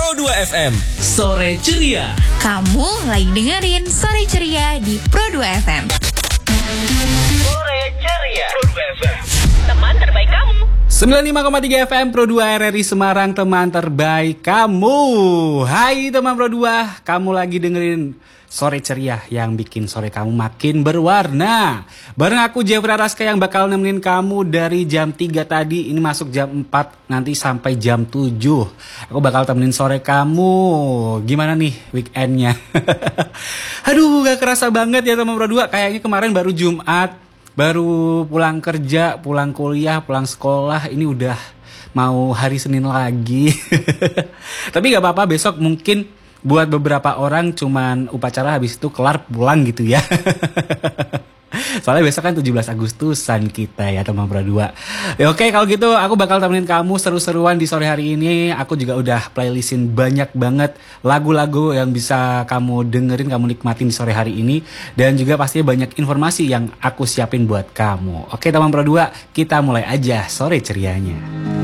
Pro 2 FM. Sore Ceria. Kamu lagi dengerin Sore Ceria di Pro 2 FM. Sore Ceria. Pro 2 FM. Teman terbaik kamu. 95,3 FM Pro 2 RRI Semarang, teman terbaik kamu. Hai teman Pro 2, kamu lagi dengerin Sore Ceria yang bikin sore kamu makin berwarna. Bareng aku Jeffrey Raska yang bakal nemenin kamu dari jam 3 tadi. Ini masuk jam 4, nanti sampai jam 7. Aku bakal temenin sore kamu. Gimana nih weekendnya? Aduh, gak kerasa banget ya teman Pro 2. Kayaknya kemarin baru Jumat, baru pulang kerja, pulang kuliah, pulang sekolah. Ini udah mau hari Senin lagi. Tapi gak apa-apa, besok mungkin buat beberapa orang cuman upacara, habis itu kelar pulang gitu ya. Soalnya besok kan 17 Agustusan kita ya teman Pro 2. Ya, oke, kalau gitu aku bakal temenin kamu seru-seruan di sore hari ini. Aku juga udah playlistin banyak banget lagu-lagu yang bisa kamu dengerin, kamu nikmatin di sore hari ini. Dan juga pastinya banyak informasi yang aku siapin buat kamu. Oke teman Pro 2, kita mulai aja sore cerianya.